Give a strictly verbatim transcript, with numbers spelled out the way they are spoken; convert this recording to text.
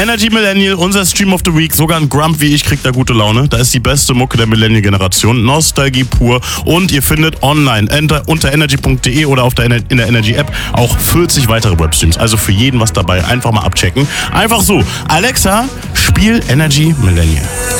Energy Millennial, unser Stream of the Week. Sogar ein Grump wie ich kriegt da gute Laune. Da ist die beste Mucke der Millennial-Generation. Nostalgie pur. Und ihr findet online enter, unter energy punkt de oder auf der, in der Energy-App auch vierzig weitere Webstreams. Also für jeden was dabei. Einfach mal abchecken. Einfach so. Alexa, spiel Energy Millennial.